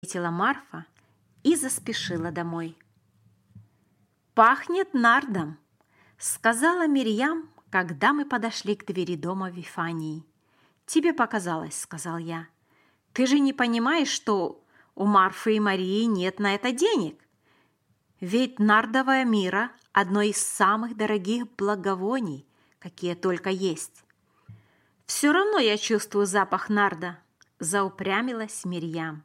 ответила Марфа и заспешила домой. «Пахнет нардом», — сказала Мирьям, когда мы подошли к двери дома Вифании. «Тебе показалось», — сказал я. «Ты же не понимаешь, что у Марфы и Марии нет на это денег? Ведь нардовая мира – одно из самых дорогих благовоний, какие только есть». «Все равно я чувствую запах нарда», – заупрямилась Мирьям.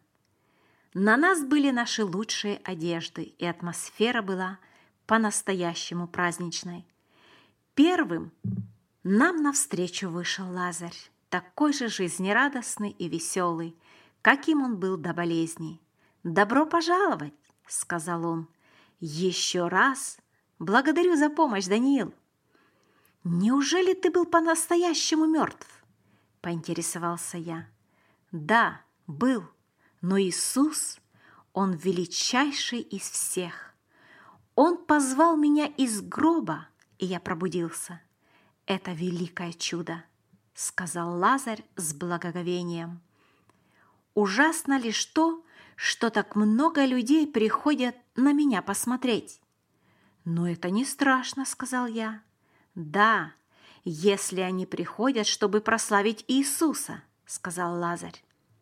На нас были наши лучшие одежды, и атмосфера была по-настоящему праздничной. Первым нам навстречу вышел Лазарь, такой же жизнерадостный и веселый, каким он был до болезни. «Добро пожаловать», — сказал он. «Еще раз благодарю за помощь, Даниил». «Неужели ты был по-настоящему мертв?» — поинтересовался я. «Да, был, но Иисус, Он величайший из всех. Он позвал меня из гроба, и я пробудился. Это великое чудо», — сказал Лазарь с благоговением. «Ужасно лишь то, что так много людей приходят на меня посмотреть». «Но это не страшно», — сказал я. «Да, если они приходят, чтобы прославить Иисуса», — сказал Лазарь.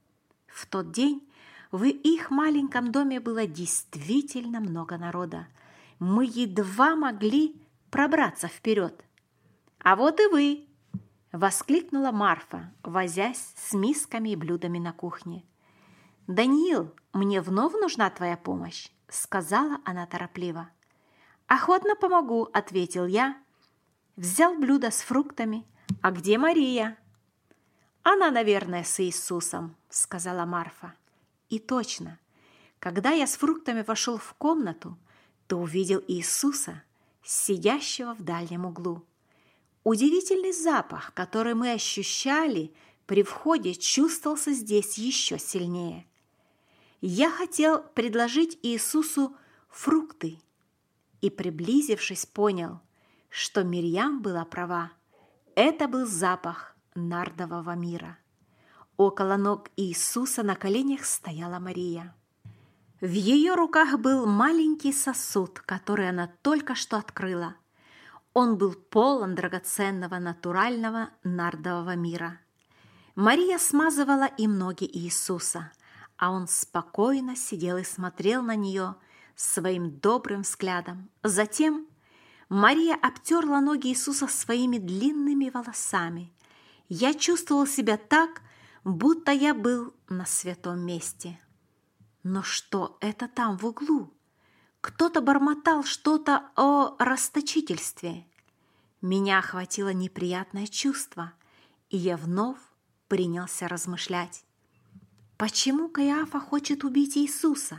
В тот день в их маленьком доме было действительно много народа. Мы едва могли пробраться вперед. «А вот и вы!» – воскликнула Марфа, возясь с мисками и блюдами на кухне. «Даниил, мне вновь нужна твоя помощь», – сказала она торопливо. «Охотно помогу», – ответил я. Взял блюдо с фруктами. «А где Мария?» «Она, наверное, с Иисусом», – сказала Марфа. И точно, когда я с фруктами вошел в комнату, то увидел Иисуса, сидящего в дальнем углу. Удивительный запах, который мы ощущали при входе, чувствовался здесь еще сильнее. Я хотел предложить Иисусу фрукты и, приблизившись, понял, что Мирьям была права. Это был запах нардового мира. Около ног Иисуса на коленях стояла Мария. В ее руках был маленький сосуд, который она только что открыла. Он был полон драгоценного натурального нардового мира. Мария смазывала им ноги Иисуса, а он спокойно сидел и смотрел на нее своим добрым взглядом. Затем Мария обтерла ноги Иисуса своими длинными волосами. Я чувствовал себя так, будто я был на святом месте. Но что это там в углу? Кто-то бормотал что-то о расточительстве. Меня охватило неприятное чувство, и я вновь принялся размышлять. Почему Каиафа хочет убить Иисуса?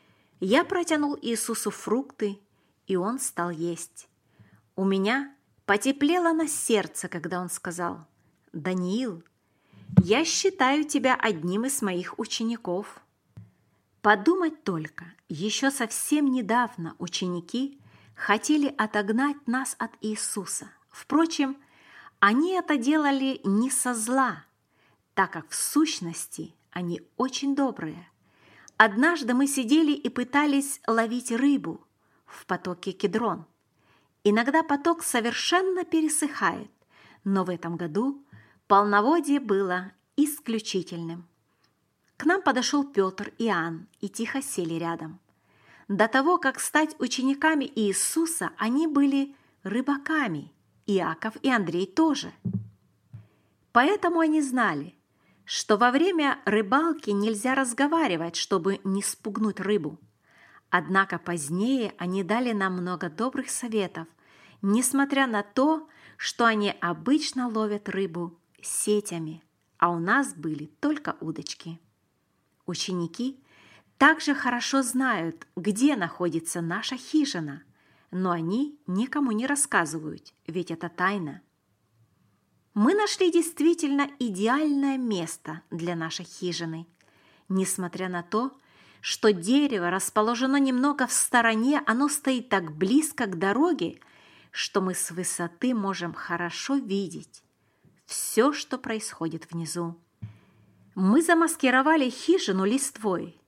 Я протянул Иисусу фрукты, и он стал есть. У меня потеплело на сердце, когда он сказал: «Даниил, я считаю тебя одним из моих учеников». Подумать только, еще совсем недавно ученики хотели отогнать нас от Иисуса. Впрочем, они это делали не со зла, так как в сущности они очень добрые. Однажды мы сидели и пытались ловить рыбу в потоке Кедрон. Иногда поток совершенно пересыхает, но в этом году полноводье было исключительным. К нам подошел Петр и Иоанн и тихо сели рядом. До того, как стать учениками Иисуса, они были рыбаками, Иаков и Андрей тоже. Поэтому они знали, что во время рыбалки нельзя разговаривать, чтобы не спугнуть рыбу. Однако позднее они дали нам много добрых советов, несмотря на то, что они обычно ловят рыбу сетями, а у нас были только удочки. Ученики также хорошо знают, где находится наша хижина, но они никому не рассказывают, ведь это тайна. Мы нашли действительно идеальное место для нашей хижины. Несмотря на то, что дерево расположено немного в стороне, оно стоит так близко к дороге, что мы с высоты можем хорошо видеть все, что происходит внизу. Мы замаскировали хижину листвой,